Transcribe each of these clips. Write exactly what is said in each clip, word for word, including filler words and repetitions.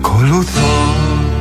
ακολουθώ.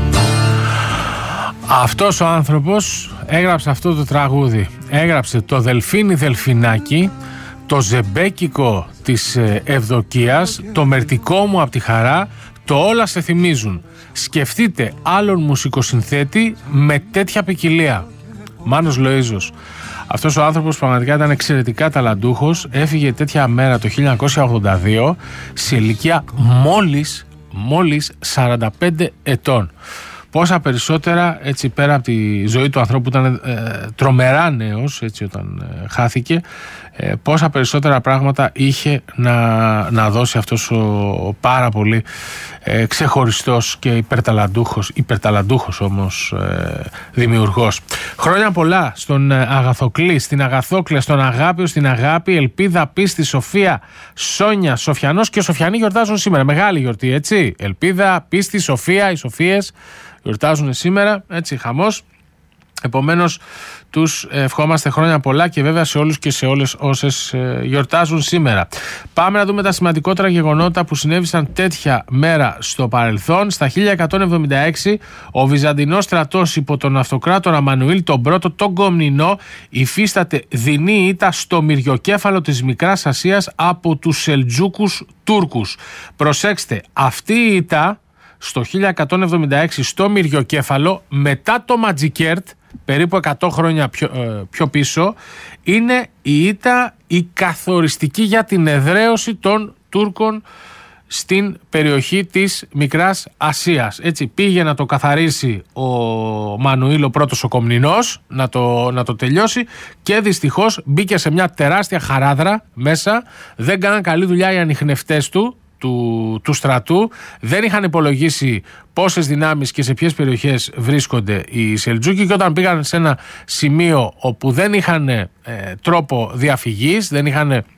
Αυτός ο άνθρωπος έγραψε αυτό το τραγούδι. Έγραψε το Δελφίνι Δελφινάκι, το Ζεμπέκικο της Ευδοκίας, το Μερτικό μου απ' τη χαρά, το Όλα σε θυμίζουν. Σκεφτείτε άλλον μουσικοσυνθέτη με τέτοια ποικιλία. Μάνος Λοΐζος. Αυτός ο άνθρωπος πραγματικά ήταν εξαιρετικά ταλαντούχος. Έφυγε τέτοια μέρα το χίλια εννιακόσια ογδόντα δύο σε ηλικία μόλις, μόλις σαράντα πέντε ετών. Πόσα περισσότερα, έτσι, πέρα από τη ζωή του ανθρώπου που ήταν ε, τρομερά νέος, έτσι, όταν ε, χάθηκε, ε, πόσα περισσότερα πράγματα είχε να, να δώσει αυτός ο, ο πάρα πολύ ε, ξεχωριστός και υπερταλαντούχος, υπερταλαντούχος όμως ε, δημιουργός. Χρόνια πολλά στον Αγαθοκλή, στην Αγαθόκλια, στον Αγάπιο, στην Αγάπη, Ελπίδα, Πίστη, Σοφία, Σόνια, Σοφιανός και Σοφιανοί γιορτάζουν σήμερα. Μεγάλη γιορτή, έτσι. Ελπίδα, Πίστη, Σοφία, οι Σοφίες γιορτάζουν σήμερα, έτσι, χαμός. Επομένως, τους ευχόμαστε χρόνια πολλά και βέβαια σε όλους και σε όλες όσες γιορτάζουν σήμερα. Πάμε να δούμε τα σημαντικότερα γεγονότα που συνέβησαν τέτοια μέρα στο παρελθόν. Στα χίλια εκατόν εβδομήντα έξι, ο Βυζαντινός στρατός υπό τον αυτοκράτορα Μανουήλ τον Πρώτο, τον Κομνηνό, υφίσταται δεινή ήττα στο μυριοκέφαλο της Μικράς Ασίας από τους Σελτζούκους Τούρκους. Προσέξτε, αυτή η ήττα στο χίλια εκατόν εβδομήντα έξι στο μυριοκέφαλο, μετά το Ματζικέρτ, περίπου εκατό χρόνια πιο, ε, πιο πίσω, είναι η ήττα η καθοριστική για την εδραίωση των Τούρκων στην περιοχή της Μικράς Ασίας. Έτσι, πήγε να το καθαρίσει ο Μανουήλ ο πρώτος ο Κομνηνός, να το, να το τελειώσει, και δυστυχώς μπήκε σε μια τεράστια χαράδρα μέσα. Δεν κάναν καλή δουλειά οι ανιχνευτές του Του, του στρατού, δεν είχαν υπολογίσει πόσες δυνάμεις και σε ποιες περιοχές βρίσκονται οι Σελτζούκοι, και όταν πήγαν σε ένα σημείο όπου δεν είχαν ε, τρόπο διαφυγής, δεν είχαν ε,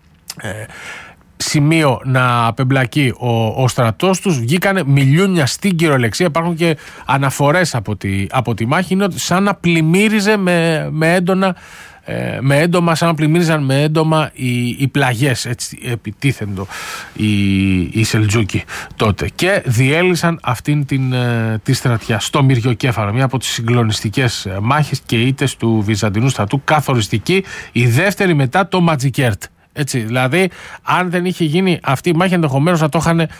σημείο να απεμπλακεί ο, ο στρατός τους, βγήκανε μιλιούνια στην κυριολεξία. Υπάρχουν και αναφορές από τη, από τη μάχη, είναι σαν να πλημμύριζε με, με έντονα με έντομα, σαν να πλημμύριζαν με έντομα οι, οι πλαγιές, έτσι επιτίθεντο οι, οι Σελτζούκοι τότε, και διέλυσαν αυτήν την τη στρατιά στο Μυριοκέφαλο, μια από τις συγκλονιστικές μάχες και ήττες του Βυζαντινού στρατού, καθοριστική, η δεύτερη μετά το Ματζικέρτ. Έτσι, δηλαδή, αν δεν είχε γίνει αυτή η μάχη, ενδεχομένως να το είχαν ε,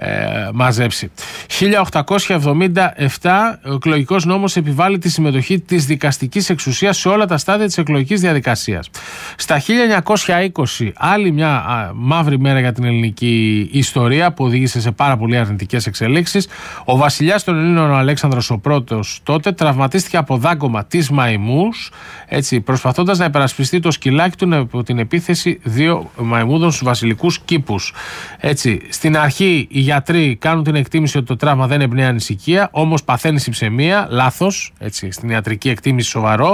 μαζέψει. χίλια οκτακόσια εβδομήντα επτά, ο εκλογικός νόμος επιβάλλει τη συμμετοχή της δικαστικής εξουσίας σε όλα τα στάδια της εκλογικής διαδικασίας. Στα χίλια εννιακόσια είκοσι, άλλη μια α, μαύρη μέρα για την ελληνική ιστορία που οδήγησε σε πάρα πολύ αρνητικές εξελίξεις. Ο βασιλιάς των Ελλήνων, ο Αλέξανδρος ο Πρώτος, τότε τραυματίστηκε από δάγκωμα της μαϊμούς, έτσι, προσπαθώντας να υπερασπιστεί το σκυλάκι του από την επίθεση δύο μαϊμούδων στους βασιλικούς κήπους. Έτσι, στην αρχή οι γιατροί κάνουν την εκτίμηση ότι το τραύμα δεν εμπνέει ανησυχία, όμως παθαίνει συψαιμία, λάθος, έτσι, στην ιατρική εκτίμηση σοβαρό,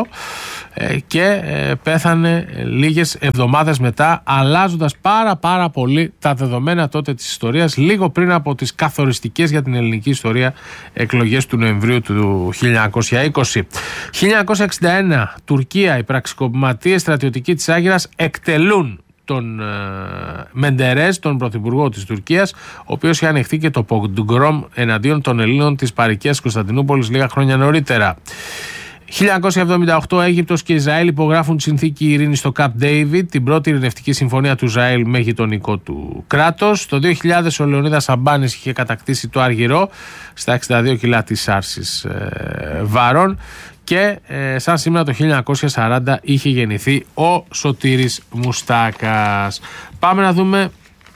ε, και ε, πέθανε λίγες εβδομάδες μετά, αλλάζοντας πάρα πάρα πολύ τα δεδομένα τότε της ιστορίας, λίγο πριν από τις καθοριστικές για την ελληνική ιστορία εκλογές του Νοεμβρίου του χίλια εννιακόσια είκοσι. χίλια εννιακόσια εξήντα ένα, Τουρκία, οι πραξικοπηματίες στρατιωτικοί της Άγκυρας εκτελούν τον ε, Μεντερές, τον πρωθυπουργό της Τουρκίας, ο οποίος είχε ανεχθεί και το πογκρόμ εναντίον των Ελλήνων της παροικίας Κωνσταντινούπολης λίγα χρόνια νωρίτερα. χίλια εννιακόσια εβδομήντα οκτώ, Αίγυπτος και Ισραήλ υπογράφουν τη συνθήκη ειρήνης στο Camp David, την πρώτη ειρηνευτική συμφωνία του Ισραήλ με γειτονικό του κράτος. Το δύο χιλιάδες ο Λεωνίδας Αμπάνης είχε κατακτήσει το Άργυρο στα εξήντα δύο κιλά της άρσης ε, βάρων. Και ε, σαν σήμερα το χίλια εννιακόσια σαράντα είχε γεννηθεί ο Σωτήρης Μουστάκας. Πάμε να δούμε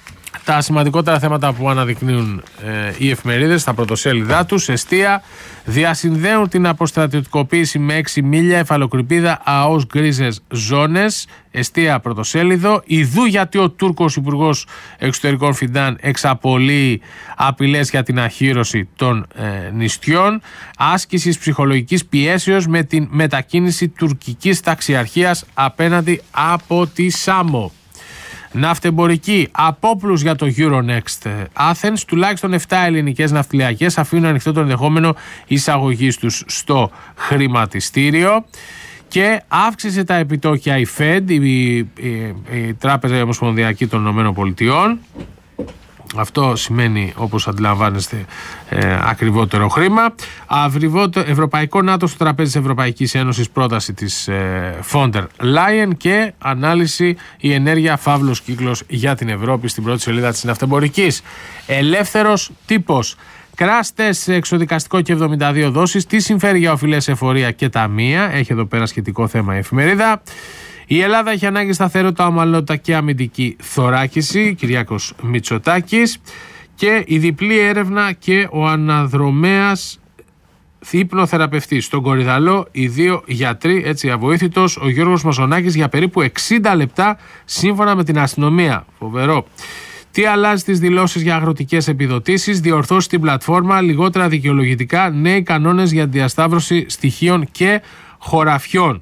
τα σημαντικότερα θέματα που αναδεικνύουν ε, οι εφημερίδες στα πρωτοσέλιδά τους. Εστία, διασυνδέουν την αποστρατιωτικοποίηση με έξι μίλια, εφαλοκρηπίδα, ΑΟΣ, γκρίζες ζώνες. Εστία πρωτοσέλιδο. Ιδού γιατί ο Τούρκος Υπουργός Εξωτερικών Φιντάν εξαπολύει απειλές για την αχύρωση των ε, νηστιών. Άσκησης ψυχολογικής πιέσεως με την μετακίνηση τουρκικής ταξιαρχίας απέναντι από τη Σάμο. Ναυτεμπορική, απόπλους για το Euronext Athens, τουλάχιστον επτά ελληνικές ναυτιλιακές αφήνουν ανοιχτό το ενδεχόμενο εισαγωγής τους στο χρηματιστήριο. Και αύξησε τα επιτόκια η Fed, η, η, η Τράπεζα Ομοσπονδιακή των Ηνωμένων Πολιτειών, Αυτό σημαίνει, όπως αντιλαμβάνεστε, ε, ακριβότερο χρήμα. Αυρυβότερο, Ευρωπαϊκό ΝΑΤΟ στο τραπέζι της Ευρωπαϊκής Ένωσης, πρόταση της Φόντερ Λάιεν και ανάλυση η ενέργεια φαύλος κύκλος για την Ευρώπη στην πρώτη σελίδα της Ναυτεμπορικής. Ελεύθερος τύπος. Κράστες σε εξοδικαστικό και εβδομήντα δύο δόσεις. Τι συμφέρει για οφειλές εφορία και ταμεία. Έχει εδώ πέρα σχετικό θέμα η εφημερίδα. Η Ελλάδα έχει ανάγκη σταθερότητα, ομαλότητα και αμυντική θωράκιση. Κυριάκος Μητσοτάκης. Και η διπλή έρευνα και ο αναδρομέας ύπνοθεραπευτής. Στον Κορυδαλό οι δύο γιατροί, έτσι αβοήθητος, ο Γιώργος Μοσονάκης για περίπου εξήντα λεπτά σύμφωνα με την αστυνομία. Φοβερό. Τι αλλάζει τις δηλώσεις για αγροτικές επιδοτήσεις, διορθώσει στην πλατφόρμα, λιγότερα δικαιολογητικά, νέοι κανόνες για διασταύρωση στοιχείων και χωραφιών.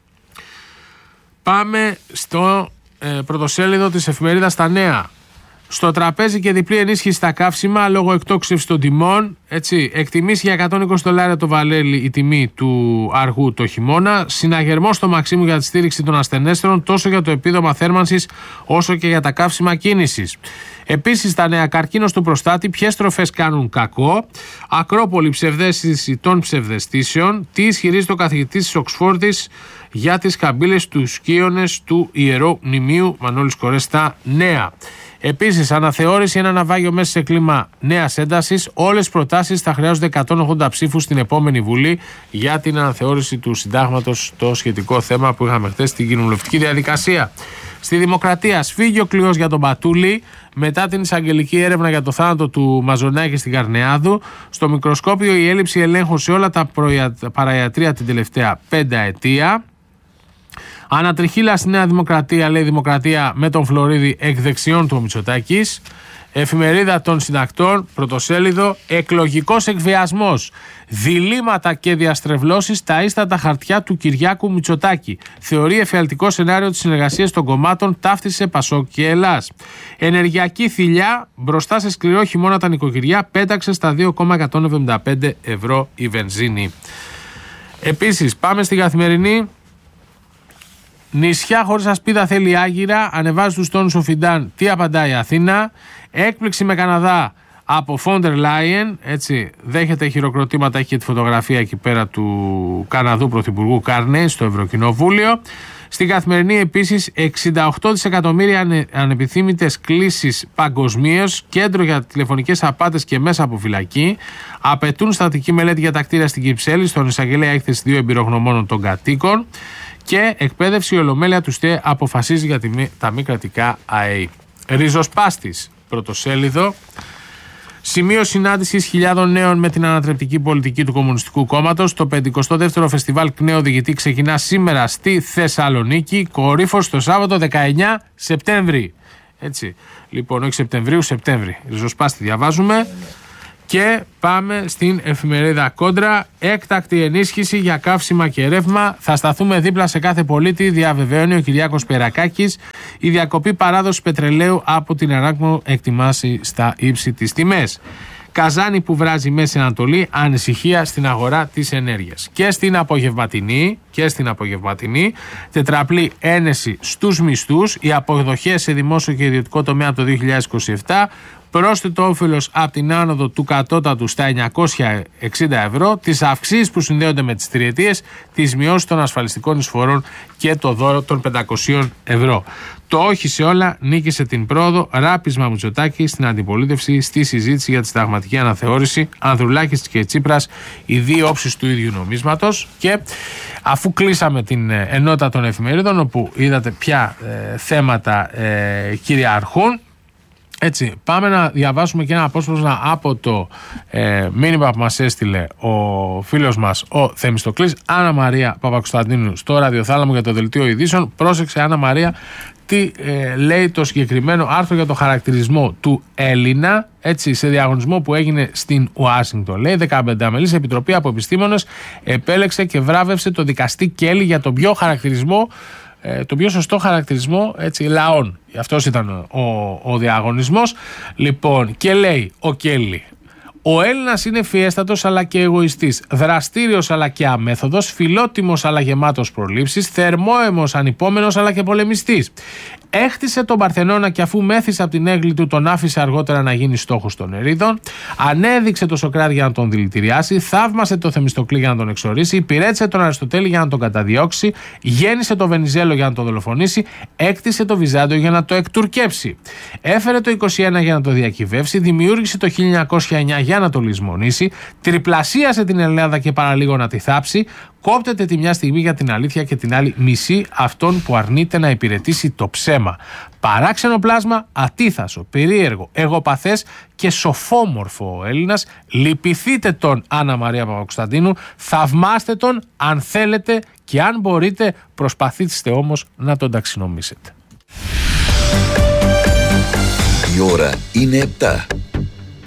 Πάμε στο ε, πρωτοσέλιδο της εφημερίδας Τα Νέα. Στο τραπέζι και διπλή ενίσχυση στα καύσιμα λόγω εκτόξευσης των τιμών. Έτσι, εκτιμήσει για εκατόν είκοσι δολάρια το βαλέλι η τιμή του αργού το χειμώνα. Συναγερμό στο Μαξίμου για τη στήριξη των ασθενέστερων, τόσο για το επίδομα θέρμανσης όσο και για τα καύσιμα κίνησης. Επίσης, τα νέα, καρκίνος του προστάτη, ποιες τροφές κάνουν κακό. Ακρόπολη, ψευδαίσθηση των ψευδαισθήσεων. Τι ισχυρίζεται ο καθηγητής της Οξφόρδης για τις καμπύλες του σκίονες του Ιερού Μνημείου. Μανώλης Κορές, στα Νέα. Επίσης, αναθεώρηση, ένα ναυάγιο μέσα σε κλίμα νέας έντασης. Όλες τις προτάσεις θα χρειάζονται εκατόν ογδόντα ψήφους στην επόμενη Βουλή για την αναθεώρηση του συντάγματος, το σχετικό θέμα που είχαμε χθες στην κοινοβουλευτική διαδικασία. Στη Δημοκρατία, σφίγγει ο κλειός για τον Πατούλη μετά την εισαγγελική έρευνα για το θάνατο του Μαζονάκη στην Καρνεάδου. Στο μικροσκόπιο, η έλλειψη ελέγχου σε όλα τα παραϊατρία την τελευταία πενταετία. Ανατριχύλα στη Νέα Δημοκρατία, λέει Δημοκρατία με τον Φλωρίδη εκ δεξιών του ο Μητσοτάκης. Εφημερίδα των Συντακτών, πρωτοσέλιδο, εκλογικός εκβιασμός. Διλήμματα και διαστρεβλώσεις στα ίστατα χαρτιά του Κυριάκου Μητσοτάκη. Θεωρεί εφιαλτικό σενάριο της συνεργασίας των κομμάτων, ταύτισε Πασόκ και Ελλάς. Ενεργειακή θηλιά, μπροστά σε σκληρό χειμώνα τα νοικοκυριά, πέταξε στα δύο κόμμα εκατόν εβδομήντα πέντε ευρώ η βενζίνη. Επίσης, πάμε στη Καθημερινή. Νησιά χωρίς ασπίδα θέλει Άγκυρα, ανεβάζει τους τόνους ο Φιντάν, τι απαντάει η Αθήνα. Έκπληξη με Καναδά από Φόντερ Λάιεν, έτσι δέχεται χειροκροτήματα, έχει και τη φωτογραφία εκεί πέρα του Καναδού Πρωθυπουργού Καρνέ στο Ευρωκοινοβούλιο. Στην Καθημερινή επίσης εξήντα οκτώ δισεκατομμύρια ανε, ανεπιθύμητες κλήσεις παγκοσμίως, κέντρο για τηλεφωνικές απάτες και μέσα από φυλακή. Απαιτούν στατική μελέτη για τα κτίρια στην Κυψέλη, στον εισαγγελέα έκθεση δύο εμπειρογνωμόνων των κατοίκων. Και εκπαίδευση, η Ολομέλεια του ΣΤΕ αποφασίζει για τα μη κρατικά ΑΕΗ. Ριζοσπάστης, πρωτοσέλιδο. Σημείο συνάντησης χιλιάδων νέων με την ανατρεπτική πολιτική του Κομμουνιστικού Κόμματος. Το πενηκοστό δεύτερο φεστιβάλ ΚΝΕ Οδηγητή ξεκινά σήμερα στη Θεσσαλονίκη. Κορύφος το Σάββατο δεκαεννιά Σεπτέμβρη. Έτσι. Λοιπόν, όχι Σεπτεμβρίου, Σεπτέμβρη. Ριζοσπάστη διαβάζουμε. Και πάμε στην εφημερίδα Κόντρα. Έκτακτη ενίσχυση για καύσιμα και ρεύμα. Θα σταθούμε δίπλα σε κάθε πολίτη, διαβεβαιώνει ο Κυριάκος Περακάκης. Η διακοπή παράδοση πετρελαίου από την Αράκμο εκτιμάσει στα ύψη τις τιμές. Καζάνι που βράζει Μέση Ανατολή, ανησυχία στην αγορά της ενέργειας. Και στην απογευματινή, και στην απογευματινή, τετραπλή ένεση στους μισθούς, οι αποδοχές σε δημόσιο και ιδιωτικό τομέα από το δύο χιλιάδες είκοσι επτά, πρόσθετο όφελος από την άνοδο του κατώτατου στα εννιακόσια εξήντα ευρώ, τις αυξήσεις που συνδέονται με τις τριετίες, τις μειώσεις των ασφαλιστικών εισφορών και το δώρο των πεντακόσια ευρώ. Το όχι σε όλα νίκησε την πρόοδο. Ράπισμα Μητσοτάκη στην αντιπολίτευση στη συζήτηση για τη συνταγματική αναθεώρηση. Ανδρουλάκης και Τσίπρας, οι δύο όψεις του ίδιου νομίσματος. Και αφού κλείσαμε την ενότητα των εφημερίδων, όπου είδατε ποια ε, θέματα ε, κυριαρχούν, έτσι, πάμε να διαβάσουμε και ένα απόσπασμα από το ε, μήνυμα που μας έστειλε ο φίλος μας ο Θεμιστοκλής. Άννα Μαρία Παπακοσταντίνου στο ραδιοθάλαμο για το Δελτίο Ειδήσεων. Πρόσεξε, Άννα Μαρία, τι ε, λέει το συγκεκριμένο άρθρο για το χαρακτηρισμό του Έλληνα, έτσι, σε διαγωνισμό που έγινε στην Ουάσιγκτον. Λέει, δεκαπεντάμελης επιτροπή από επιστήμονες επέλεξε και βράβευσε το δικαστή Κέλλη για τον πιο χαρακτηρισμό Ε, το πιο σωστό χαρακτηρισμό, έτσι, λαών. Αυτός ήταν ο, ο διαγωνισμός. Λοιπόν, και λέει ο Κέλλη, ο Έλληνας είναι φιέστατος αλλά και εγωιστής, δραστήριος αλλά και αμέθοδος, φιλότιμος αλλά γεμάτος προλήψεις, θερμόαιμος ανυπόμενος αλλά και πολεμιστής. Έχτισε τον Παρθενώνα και αφού μέθησε από την έγκλη του, τον άφησε αργότερα να γίνει στόχος των Ερίδων. Ανέδειξε το Σωκράτη για να τον δηλητηριάσει. Θαύμασε το Θεμιστοκλή για να τον εξορίσει. Υπηρέτησε τον Αριστοτέλη για να τον καταδιώξει. Γέννησε το Βενιζέλο για να τον δολοφονήσει. Έκτισε το Βυζάντιο για να το εκτουρκέψει. Έφερε το είκοσι ένα για να το διακυβεύσει. Δημιούργησε το χίλια εννιακόσια εννιά για να το λησμονήσει. Τριπλασίασε την Ελλάδα και παραλίγο να τη θάψει. Κόπτεται τη μια στιγμή για την αλήθεια και την άλλη μισή αυτόν που αρνείται να υπηρετήσει το ψέμα. Παράξενο πλάσμα, ατίθασο, περίεργο, εγωπαθές και σοφόμορφο ο Έλληνας. Λυπηθείτε τον Άννα Μαρία Παπακοσταντίνου, θαυμάστε τον αν θέλετε και αν μπορείτε προσπαθήστε όμως να τον ταξινομήσετε. Η ώρα είναι επτά.